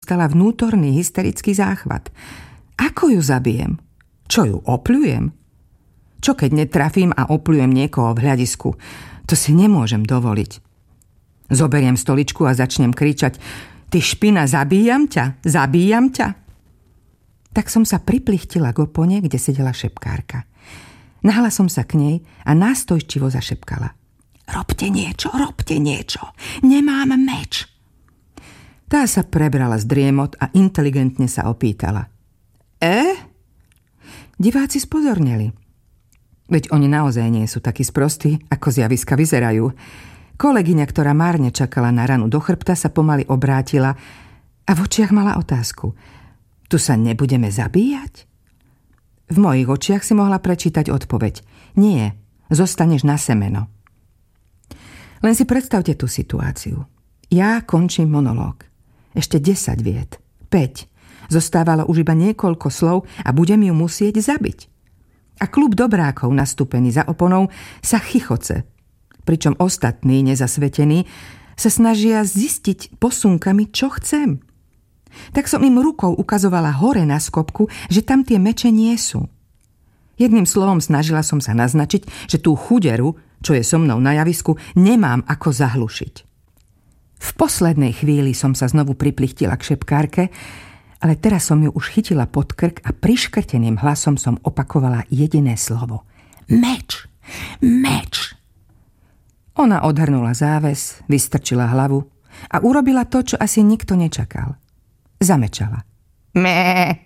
dostala vnútorný hysterický záchvat. Ako ju zabijem? Čo ju opľujem? Čo keď netrafím a opľujem niekoho v hľadisku? To si nemôžem dovoliť. Zoberiem stoličku a začnem kričať: Ty špina, zabíjam ťa, zabíjam ťa. Tak som sa priplichtila k opone, kde sedela šepkárka. Nahla som sa k nej a nástojčivo zašepkala: Robte niečo, nemám meč. Tá sa prebrala z driemot a inteligentne sa opýtala: Diváci spozorneli. Veď oni naozaj nie sú takí sprostí, ako zjaviska vyzerajú. Kolegyňa, ktorá márne čakala na ranu do chrbta, sa pomaly obrátila a v očiach mala otázku: Tu sa nebudeme zabíjať? V mojich očiach si mohla prečítať odpoveď: Nie, zostaneš na semeno. Len si predstavte tú situáciu. Ja končím monológ. Ešte 10 viet. 5. Zostávalo už iba niekoľko slov a budem ju musieť zabiť. A klub dobrákov nastúpený za oponou sa chichoce, pričom ostatní, nezasvetení, sa snažia zistiť posunkami, čo chcem. Tak som im rukou ukazovala hore na skopku, že tam tie meče nie sú. Jedným slovom snažila som sa naznačiť, že tú chuderu, čo je so mnou na javisku, nemám ako zahlušiť. V poslednej chvíli som sa znovu priplichtila k šepkárke, ale teraz som ju už chytila pod krk a priškrteným hlasom som opakovala jediné slovo: Meč! Meč! Ona odhrnula záves, vystrčila hlavu a urobila to, čo asi nikto nečakal. Zamečala. Mé!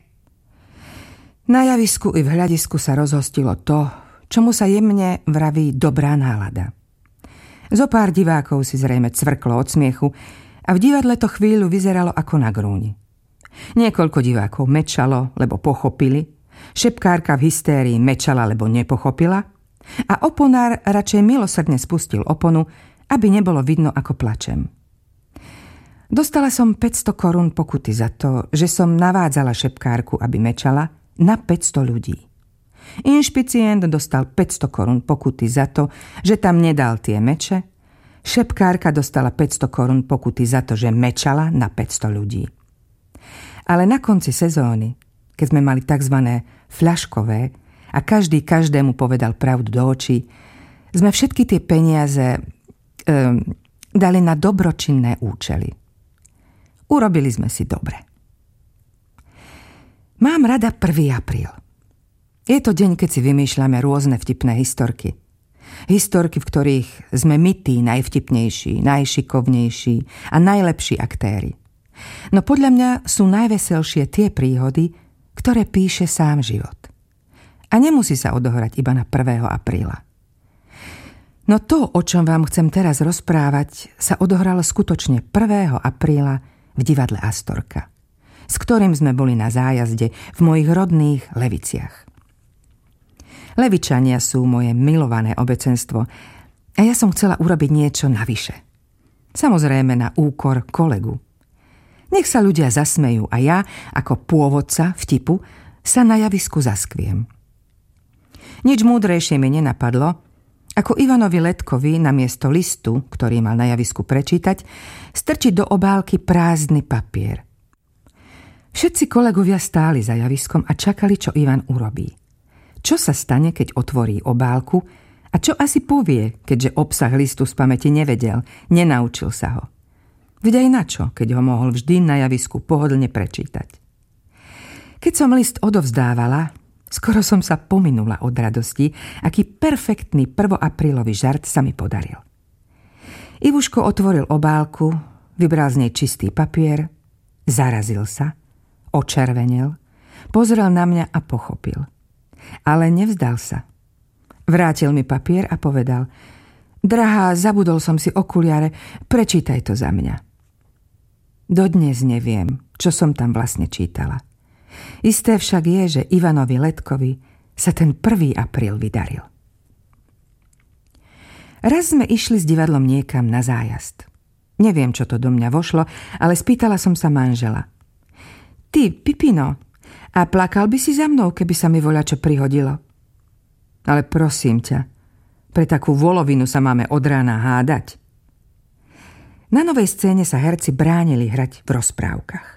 Na javisku i v hľadisku sa rozhostilo to, čomu sa jemne vraví dobrá nálada. Zo pár divákov si zrejme cvrklo od smiechu a v divadle to chvíľu vyzeralo ako na grúni. Niekoľko divákov mečalo, lebo pochopili, šepkárka v hystérii mečala, lebo nepochopila a oponár radšej milosrdne spustil oponu, aby nebolo vidno, ako plačem. Dostala som 500 korún pokuty za to, že som navádzala šepkárku, aby mečala, na 500 ľudí. Inšpicient dostal 500 korún pokuty za to, že tam nedal tie meče, šepkárka dostala 500 korún pokuty za to, že mečala na 500 ľudí. Ale na konci sezóny, keď sme mali tzv. Fľaškové a každý každému povedal pravdu do očí, sme všetky tie peniaze dali na dobročinné účely. Urobili sme si dobre. Mám rada 1. apríl. Je to deň, keď si vymýšľame rôzne vtipné historky. Historky, v ktorých sme my tí najvtipnejší, najšikovnejší a najlepší aktéri. No podľa mňa sú najveselšie tie príhody, ktoré píše sám život. A nemusí sa odohrať iba na 1. apríla. No to, o čom vám chcem teraz rozprávať, sa odohralo skutočne 1. apríla v divadle Astorka, s ktorým sme boli na zájazde v mojich rodných Leviciach. Levičania sú moje milované obecenstvo a ja som chcela urobiť niečo navyše. Samozrejme na úkor kolegu. Nech sa ľudia zasmejú a ja, ako pôvodca vtipu, sa na javisku zaskviem. Nič múdrejšie mi nenapadlo, ako Ivanovi Letkovi namiesto listu, ktorý mal na javisku prečítať, strčiť do obálky prázdny papier. Všetci kolegovia stáli za javiskom a čakali, čo Ivan urobí. Čo sa stane, keď otvorí obálku a čo asi povie, keďže obsah listu z pamäti nevedel, nenaučil sa ho. Veď aj na čo, keď ho mohol vždy na javisku pohodlne prečítať. Keď som list odovzdávala, skoro som sa pominula od radosti, aký perfektný 1. aprílový žart sa mi podaril. Ivuško otvoril obálku, vybral z nej čistý papier, zarazil sa, očervenel, pozrel na mňa a pochopil. Ale nevzdal sa. Vrátil mi papier a povedal: Drahá, zabudol som si okuliare, prečítaj to za mňa. Dodnes neviem, čo som tam vlastne čítala. Isté však je, že Ivanovi Letkovi sa ten 1. apríl vydaril. Raz sme išli s divadlom niekam na zájazd. Neviem, čo to do mňa vošlo, ale spýtala som sa manžela: Ty, Pipino, a plakal by si za mnou, keby sa mi voľačo prihodilo? Ale prosím ťa, pre takú volovinu sa máme od rána hádať. Na novej scéne sa herci bránili hrať v rozprávkach.